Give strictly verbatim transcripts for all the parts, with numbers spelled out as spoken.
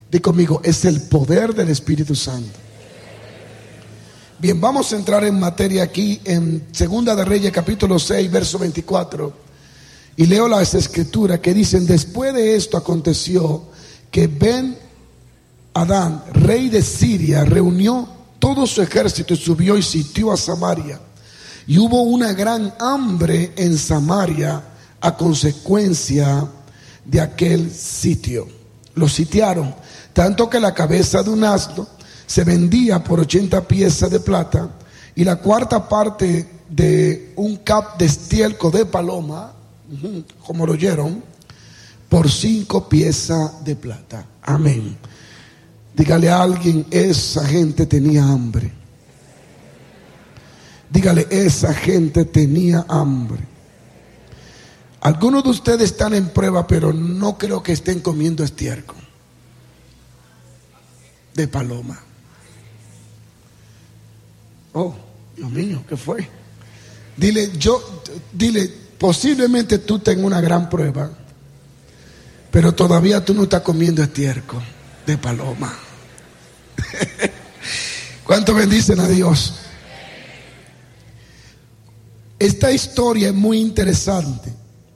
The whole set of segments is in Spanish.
Di conmigo, es el poder del Espíritu Santo. Bien, vamos a entrar en materia aquí en Segunda de Reyes capítulo seis, verso veinticuatro. Y leo las escrituras que dicen: después de esto aconteció que Ben Adán, rey de Siria, reunió todo su ejército y subió y sitió a Samaria. Y hubo una gran hambre en Samaria a consecuencia de aquel sitio. Lo sitiaron, tanto que la cabeza de un asno se vendía por ochenta piezas de plata, y la cuarta parte de un cap de estiércol de paloma, como lo oyeron, por cinco piezas de plata. Amén. Dígale a alguien: esa gente tenía hambre. Dígale: esa gente tenía hambre. Algunos de ustedes están en prueba, pero no creo que estén comiendo estiércol de paloma. Oh, Dios mío, ¿qué fue? Dile, yo, dile, posiblemente tú tengas una gran prueba, pero todavía tú no estás comiendo estiércol de paloma. ¿Cuánto bendicen a Dios? Esta historia es muy interesante.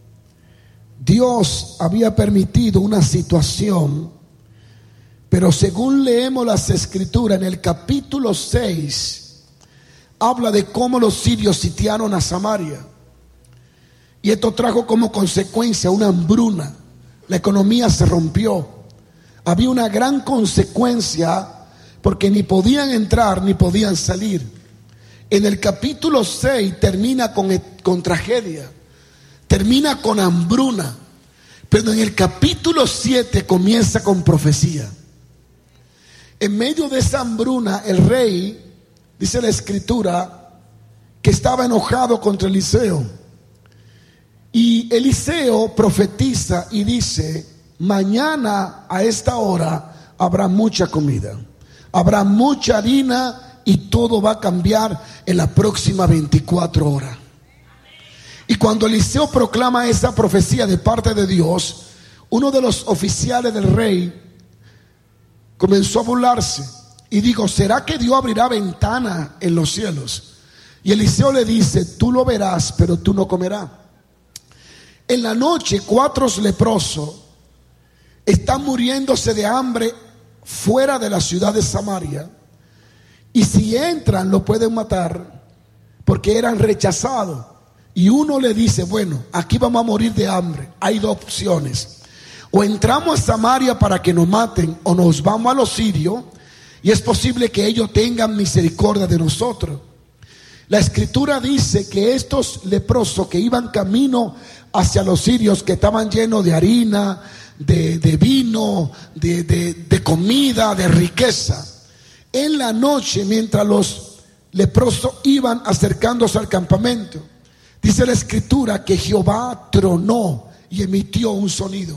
Dios había permitido una situación, pero según leemos las escrituras en el capítulo seis, habla de cómo los sirios sitiaron a Samaria. Y esto trajo como consecuencia una hambruna. La economía se rompió. Había una gran consecuencia porque ni podían entrar ni podían salir. En el capítulo seis termina con, con tragedia, termina con hambruna, pero en el capítulo siete comienza con profecía. En medio de esa hambruna, el rey, dice la escritura, que estaba enojado contra Eliseo. Y Eliseo profetiza y dice: mañana a esta hora habrá mucha comida, habrá mucha harina, y todo va a cambiar en las próximas veinticuatro horas. Y cuando Eliseo proclama esa profecía de parte de Dios, uno de los oficiales del rey comenzó a burlarse y dijo: ¿será que Dios abrirá ventana en los cielos? Y Eliseo le dice: tú lo verás, pero tú no comerás. En la noche, cuatro leprosos están muriéndose de hambre fuera de la ciudad de Samaria, y si entran lo pueden matar porque eran rechazados. Y uno le dice: bueno, aquí vamos a morir de hambre. Hay dos opciones: o entramos a Samaria para que nos maten, o nos vamos a los sirios, y es posible que ellos tengan misericordia de nosotros. La escritura dice que estos leprosos que iban camino hacia los sirios, que estaban llenos de harina, de, de vino, de, de, de comida, de riqueza, en la noche, mientras los leprosos iban acercándose al campamento, dice la escritura que Jehová tronó y emitió un sonido.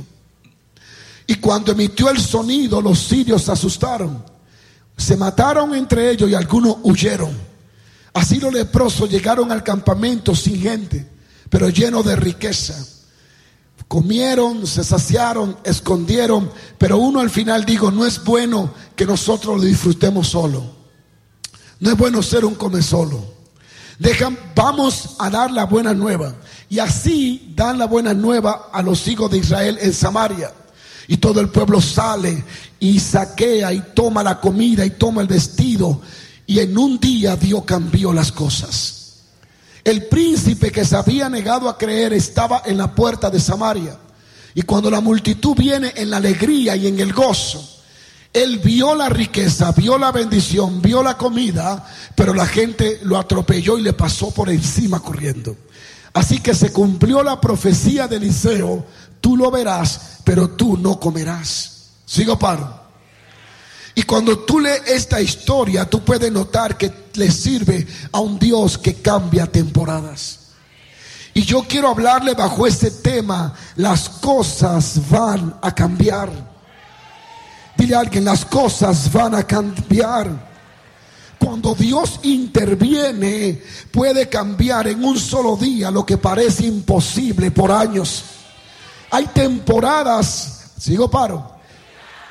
Y cuando emitió el sonido, los sirios se asustaron, se mataron entre ellos y algunos huyeron. Así los leprosos llegaron al campamento sin gente, pero llenos de riqueza. Comieron, se saciaron, escondieron, pero uno al final dijo: no es bueno que nosotros lo disfrutemos solo. No es bueno ser un come solo. Dejan, vamos a dar la buena nueva. Y así dan la buena nueva a los hijos de Israel en Samaria. Y todo el pueblo sale y saquea y toma la comida y toma el vestido. Y en un día Dios cambió las cosas. El príncipe que se había negado a creer estaba en la puerta de Samaria. Y cuando la multitud viene en la alegría y en el gozo, él vio la riqueza, vio la bendición, vio la comida, pero la gente lo atropelló y le pasó por encima corriendo. Así que se cumplió la profecía de Eliseo: tú lo verás, pero tú no comerás. ¿Sigo paro? Y cuando tú lees esta historia, tú puedes notar que le sirve a un Dios que cambia temporadas. Y yo quiero hablarle bajo este tema: las cosas van a cambiar. Dile a alguien: las cosas van a cambiar. Cuando Dios interviene, puede cambiar en un solo día lo que parece imposible por años. Hay temporadas, sigo paro,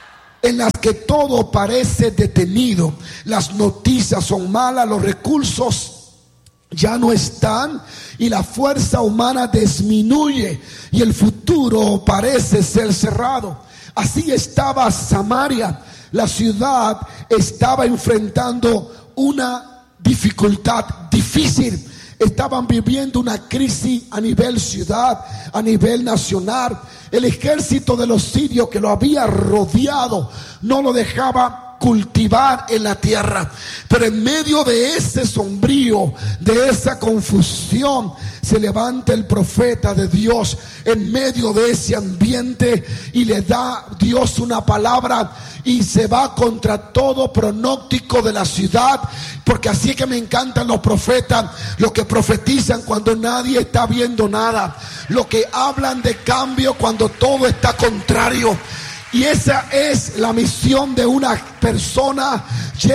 en las que todo parece detenido. Las noticias son malas, los recursos ya no están y la fuerza humana disminuye y el futuro parece ser cerrado. Así estaba Samaria. La ciudad estaba enfrentando una dificultad difícil. Estaban viviendo una crisis a nivel ciudad, a nivel nacional. El ejército de los sirios que lo había rodeado no lo dejaba cultivar en la tierra. Pero en medio de ese sombrío, de esa confusión, se levanta el profeta de Dios en medio de ese ambiente y le da Dios una palabra y se va contra todo pronóstico de la ciudad. Porque así es que me encantan los profetas, los que profetizan cuando nadie está viendo nada, los que hablan de cambio cuando todo está contrario. Y esa es la misión de una persona